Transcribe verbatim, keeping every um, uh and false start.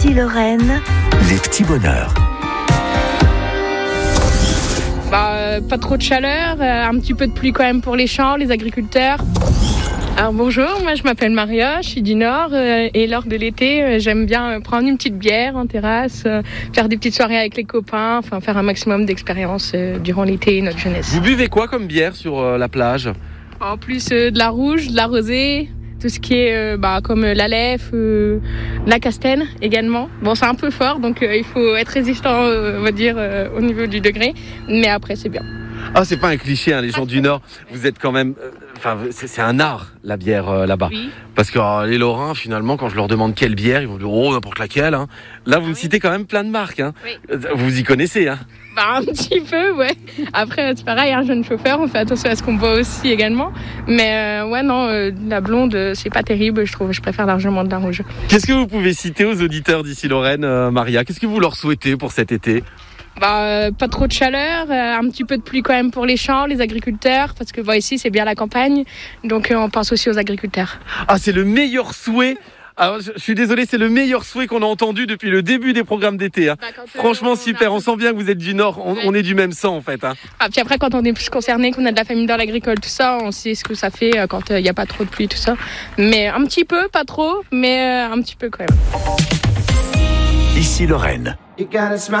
Ici Lorraine, les petits bonheurs. Bah, euh, pas trop de chaleur, euh, un petit peu de pluie quand même pour les champs, les agriculteurs. Alors bonjour, moi je m'appelle Maria, je suis du Nord euh, et lors de l'été euh, j'aime bien euh, prendre une petite bière en terrasse, euh, faire des petites soirées avec les copains, enfin faire un maximum d'expériences euh, durant l'été et notre jeunesse. Vous buvez quoi comme bière sur euh, la plage ? En plus euh, de la rouge, de la rosée, tout ce qui est euh, bah, comme euh, la lèvre, euh, la castenne également. Bon, c'est un peu fort donc euh, il faut être résistant euh, on va dire euh, au niveau du degré, mais après c'est bien. Ah, c'est pas un cliché, hein, les gens du Nord, vous êtes quand même... Enfin, euh, c'est, c'est un art, la bière euh, là-bas. Oui. Parce que euh, les Lorrains, finalement, quand je leur demande quelle bière, ils vont dire, oh, n'importe laquelle. Hein. Là, vous Ah me oui. citez quand même plein de marques. Hein. Oui. Vous y connaissez, hein. Bah, un petit peu, ouais. Après, c'est pareil, un jeune chauffeur, on fait attention à ce qu'on boit aussi également. Mais euh, ouais, non, euh, la blonde, euh, c'est pas terrible, je trouve. Je préfère largement de la rouge. Qu'est-ce que vous pouvez citer aux auditeurs d'ici Lorraine, euh, Maria ? Qu'est-ce que vous leur souhaitez pour cet été ? Bah, euh, pas trop de chaleur, euh, un petit peu de pluie quand même pour les champs, les agriculteurs, parce que bah, ici, c'est bien la campagne. Donc, euh, on pense aussi aux agriculteurs. Ah, c'est le meilleur souhait. Alors, je, je suis désolé, c'est le meilleur souhait qu'on a entendu depuis le début des programmes d'été. Hein. Bah, quand, euh, Franchement, on super. a- On sent bien que vous êtes du Nord. On, Ouais. on est du même sang, en fait. Hein. Ah, puis après, quand on est plus concerné, qu'on a de la famille dans l'agricole, tout ça, on sait ce que ça fait euh, quand il n'y a pas trop de pluie, tout ça. Mais un petit peu, pas trop, mais euh, un petit peu quand même. Ici Lorraine. You gotta smile.